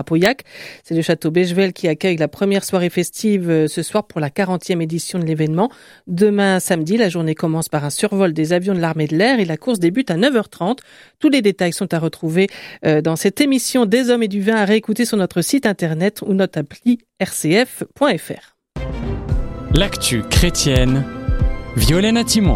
à Pauillac. C'est le château Bechevel qui accueille la première soirée festive ce soir pour la 40e édition de l'événement. Demain samedi, la journée commence par un survol des avions de l'armée de l'air et la course débute à 9h30. Tous les détails sont à retrouver dans cette émission des hommes et du vin à réécouter sur notre site internet ou notre appli rcf.fr. L'actu chrétienne, Violaine Timon.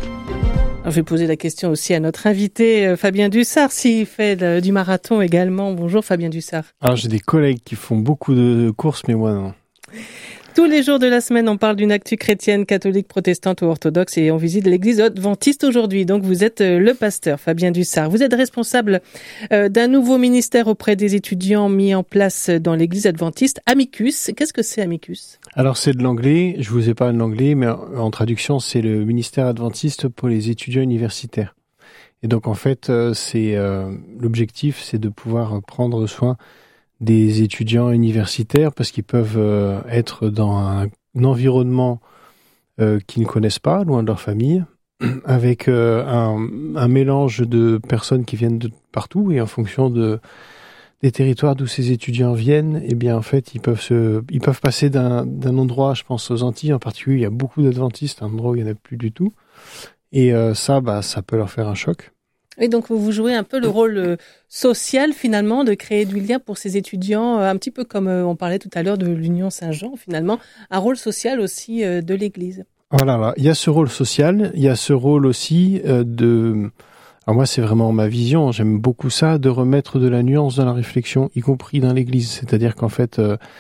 Je vais poser la question aussi à notre invité Fabien Dussart, s'il fait du marathon également. Bonjour Fabien Dussart. Alors j'ai des collègues qui font beaucoup de courses, mais moi non. Tous les jours de la semaine, on parle d'une actu chrétienne, catholique, protestante ou orthodoxe et on visite l'église adventiste aujourd'hui. Donc vous êtes le pasteur Fabien Dussart. Vous êtes responsable d'un nouveau ministère auprès des étudiants mis en place dans l'église adventiste, Amicus. Qu'est-ce que c'est Amicus ? Alors c'est de l'anglais, je vous ai parlé de l'anglais, mais en traduction c'est le ministère adventiste pour les étudiants universitaires. Et donc en fait, l'objectif c'est de pouvoir prendre soin des étudiants universitaires parce qu'ils peuvent être dans un environnement qu'ils ne connaissent pas, loin de leur famille, avec un mélange de personnes qui viennent de partout et en fonction des territoires d'où ces étudiants viennent, eh bien en fait ils peuvent passer d'un endroit, je pense aux Antilles en particulier, il y a beaucoup d'adventistes, un endroit où il n'y en a plus du tout, et ça peut leur faire un choc. Et donc, vous jouez un peu le rôle social, finalement, de créer du lien pour ces étudiants, un petit peu comme on parlait tout à l'heure de l'Union Saint-Jean, finalement, un rôle social aussi de l'Église. Voilà, il y a ce rôle social, il y a ce rôle aussi Alors moi, c'est vraiment ma vision, j'aime beaucoup ça, de remettre de la nuance dans la réflexion, y compris dans l'Église. C'est-à-dire qu'en fait,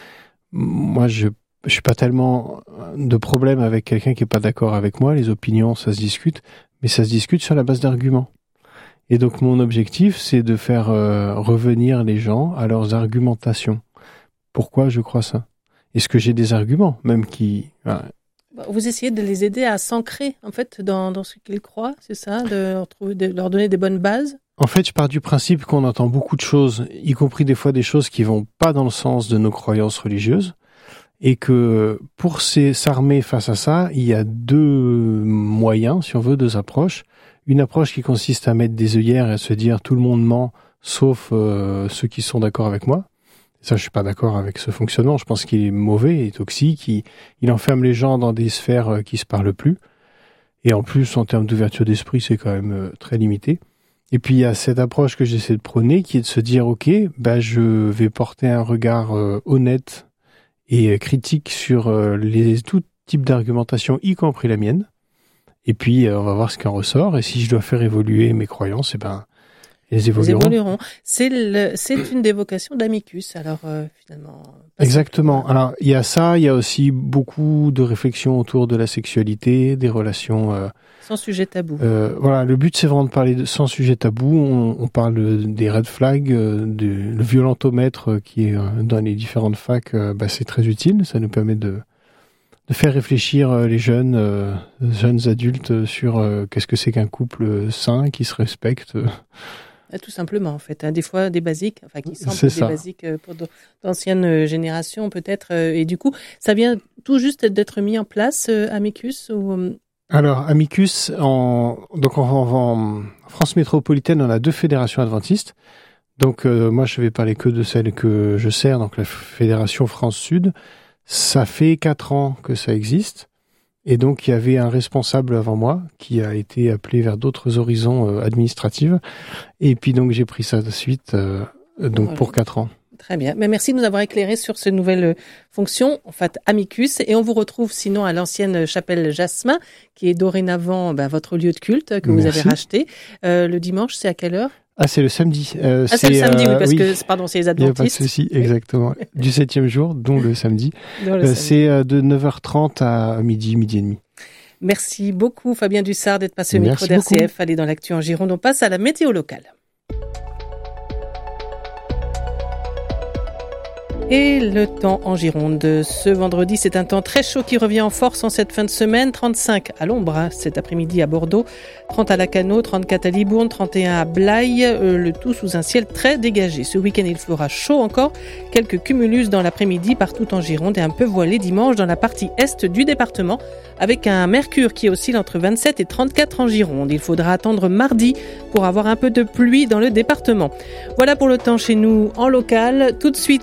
moi, je suis pas tellement de problème avec quelqu'un qui est pas d'accord avec moi. Les opinions, ça se discute, mais ça se discute sur la base d'arguments. Et donc mon objectif, c'est de faire revenir les gens à leurs argumentations. Pourquoi je crois ça ? Est-ce que j'ai des arguments, même qui... Voilà. Vous essayez de les aider à s'ancrer, en fait, dans ce qu'ils croient, c'est ça ? De leur donner des bonnes bases ? En fait, je pars du principe qu'on entend beaucoup de choses, y compris des fois des choses qui vont pas dans le sens de nos croyances religieuses, et que pour s'armer face à ça, il y a deux moyens, si on veut, deux approches. Une approche qui consiste à mettre des œillères et à se dire tout le monde ment, sauf ceux qui sont d'accord avec moi. Ça, je suis pas d'accord avec ce fonctionnement. Je pense qu'il est mauvais et toxique. Il enferme les gens dans des sphères qui se parlent plus. Et en plus, en termes d'ouverture d'esprit, c'est quand même très limité. Et puis, il y a cette approche que j'essaie de prôner, qui est de se dire, OK, je vais porter un regard honnête et critique sur tout type d'argumentation, y compris la mienne. Et puis, on va voir ce qui en ressort. Et si je dois faire évoluer mes croyances, elles évolueront. C'est une des vocations d'Amicus, alors finalement. Exactement. Alors, il y a ça, il y a aussi beaucoup de réflexions autour de la sexualité, des relations... sans sujet tabou. Voilà, le but, c'est vraiment de parler sans sujet tabou. On parle des red flags, le violentomètre qui est dans les différentes facs, c'est très utile. Ça nous permet de faire réfléchir les jeunes adultes sur qu'est-ce que c'est qu'un couple sain qui se respecte. Tout simplement, en fait. Des fois, des basiques, qui semblent des basiques pour d'anciennes générations, peut-être. Et du coup, ça vient tout juste d'être mis en place, Amicus ou... Alors, Amicus, en France métropolitaine, on a 2 fédérations adventistes. Donc, moi, je vais parler que de celle que je sers, donc la Fédération France-Sud. Ça fait 4 ans que ça existe. Et donc, il y avait un responsable avant moi qui a été appelé vers d'autres horizons administratifs. Et puis, donc, j'ai pris ça de suite, pour 4 ans. Très bien. Mais merci de nous avoir éclairé sur cette nouvelle fonction, en fait, Amicus. Et on vous retrouve sinon à l'ancienne chapelle Jasmin, qui est dorénavant votre lieu de culte que vous avez racheté. Le dimanche, c'est à quelle heure ? C'est le samedi. C'est le samedi, oui, parce que c'est les adventistes. Il n'y a pas de souci, exactement. Du 7e jour, dont le samedi. C'est de 9h30 à midi et demi. Merci beaucoup, Fabien Dussart, d'être passé au micro d'RCF. Allez, dans l'actu en Gironde, on passe à la météo locale. Et le temps en Gironde. Ce vendredi, c'est un temps très chaud qui revient en force en cette fin de semaine. 35 à l'ombre cet après-midi à Bordeaux, 30 à Lacanau, 34 à Libourne, 31 à Blaye, le tout sous un ciel très dégagé. Ce week-end, il fera chaud encore. Quelques cumulus dans l'après-midi partout en Gironde et un peu voilé dimanche dans la partie est du département avec un mercure qui oscille entre 27 et 34 en Gironde. Il faudra attendre mardi pour avoir un peu de pluie dans le département. Voilà pour le temps chez nous en local. Tout de suite,